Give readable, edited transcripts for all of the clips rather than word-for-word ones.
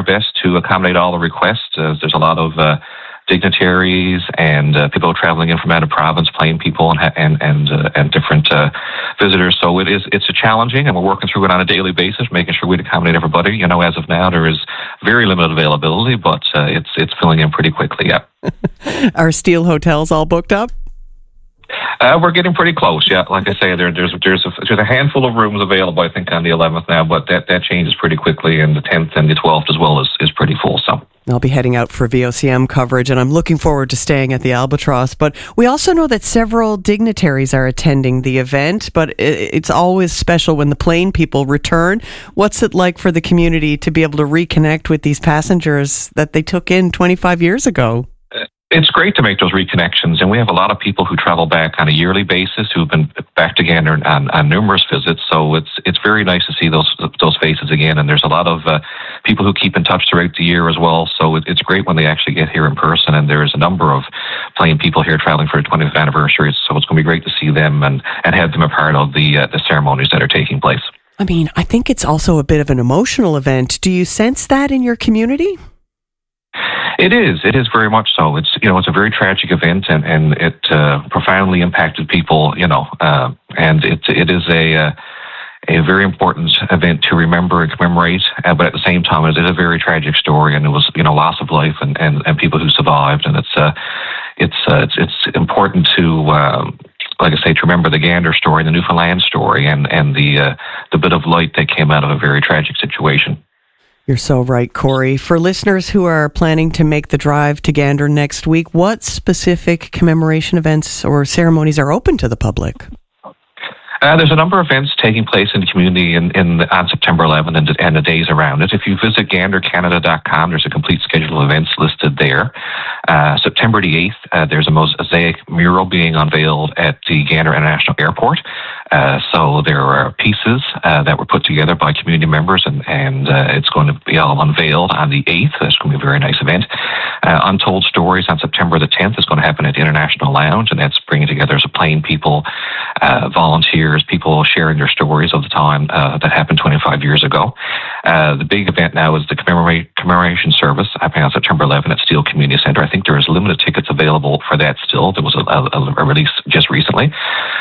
our best to accommodate all the requests. There's a lot of dignitaries and people traveling in from out of province, plain people and different visitors. So it's a challenging, and we're working through it on a daily basis, making sure we accommodate everybody. You know, as of now, there is very limited availability, but it's filling in pretty quickly. Yeah. Are Steel hotels all booked up? We're getting pretty close. Yeah, like I say, there's a handful of rooms available. I think on the 11th now, but that changes pretty quickly, and the 10th and the 12th as well is pretty full. So I'll be heading out for VOCM coverage, and I'm looking forward to staying at the Albatross. But we also know that several dignitaries are attending the event, but it's always special when the plane people return. What's it like for the community to be able to reconnect with these passengers that they took in 25 years ago? It's great to make those reconnections, and we have a lot of people who travel back on a yearly basis who've been back to Gander on numerous visits. So it's very nice to see those faces again, and there's a lot of people who keep in touch throughout the year as well. So it's great when they actually get here in person, and there's a number of plain people here traveling for the 20th anniversary. So it's going to be great to see them and have them a part of the ceremonies that are taking place. I mean, I think it's also a bit of an emotional event. Do you sense that in your community? It is very much so. It's a very tragic event, and it profoundly impacted people. And it is a very important event to remember and commemorate. But at the same time, it is a very tragic story, and it was loss of life and people who survived. And it's important to like I say, to remember the Gander story, the Newfoundland story, and the bit of light that came out of a very tragic situation. You're so right, Corey. For listeners who are planning to make the drive to Gander next week, what specific commemoration events or ceremonies are open to the public? There's a number of events taking place in the community on September 11th and the days around it. If you visit gandercanada.com, there's a complete schedule of events listed there. September the 8th, there's a mosaic mural being unveiled at the Gander International Airport. So there are pieces that were put together by community members, and it's going to be all unveiled on the 8th. That's going to be a very nice event. Untold Stories on September the 10th is going to happen at the International Lounge, and that's bringing together some plain people, volunteers, people sharing their stories of the time that happened 25 years ago. The big event now is the commemoration service happening on September 11th at Steel Community Centre. I think there is limited tickets available for that still. There was a release just recently,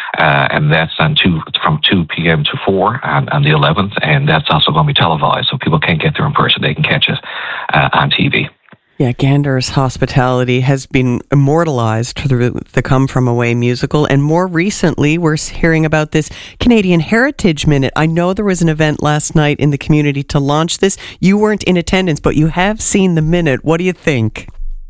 and that's from 2 p.m. to 4 on the 11th, and that's also going to be televised, so people can't get there in person. They can catch it on TV. Yeah, Gander's hospitality has been immortalized through the Come From Away musical, and more recently we're hearing about this Canadian Heritage Minute. I know there was an event last night in the community to launch this. You weren't in attendance, but you have seen the minute. What do you think?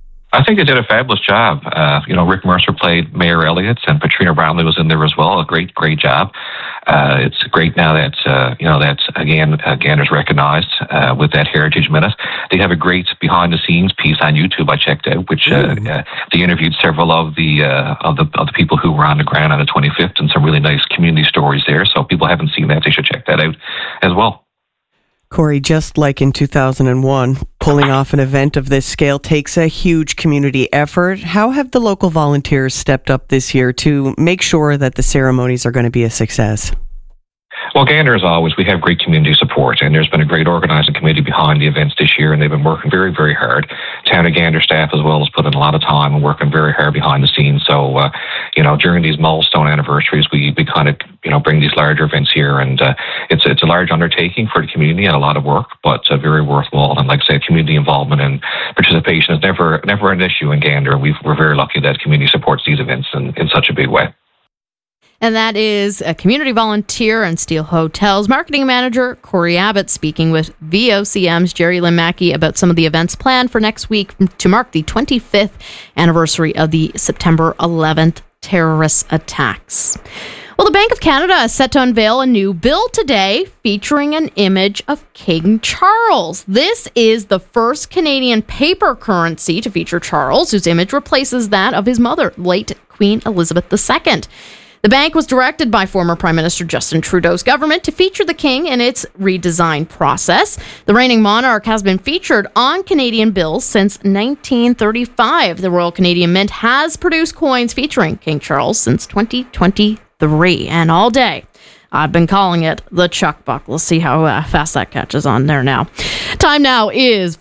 I think they did a fabulous job. Rick Mercer played Mayor Elliott, and Patrina Brownlee was in there as well. A great job. It's great now that that's again Gander's recognized with that Heritage Minute. They have a great behind the scenes piece on YouTube I checked out, which they interviewed several of the people who were on the ground on the 25th, and some really nice community stories there. So if people haven't seen that, they should check that out as well. Corey, just like in 2001, pulling off an event of this scale takes a huge community effort. How have the local volunteers stepped up this year to make sure that the ceremonies are going to be a success? Well, Gander, as always, we have great community support, and there's been a great organising committee behind the events this year, and they've been working very, very hard. Town of Gander staff as well has put in a lot of time and working very hard behind the scenes. So, during these milestone anniversaries, we kind of, bring these larger events here, and it's a large undertaking for the community and a lot of work, but very worthwhile. And like I say, community involvement and participation is never an issue in Gander. We're very lucky that community supports these events in such a big way. And that is a community volunteer and Steel Hotels marketing manager, Corey Abbott, speaking with VOCM's Jerry Lynn Mackey about some of the events planned for next week to mark the 25th anniversary of the September 11th terrorist attacks. Well, the Bank of Canada is set to unveil a new bill today featuring an image of King Charles. This is the first Canadian paper currency to feature Charles, whose image replaces that of his mother, late Queen Elizabeth II. The bank was directed by former Prime Minister Justin Trudeau's government to feature the king in its redesign process. The reigning monarch has been featured on Canadian bills since 1935. The Royal Canadian Mint has produced coins featuring King Charles since 2023. And all day, I've been calling it the Chuck Buck. Let's see how fast that catches on there now. Time now is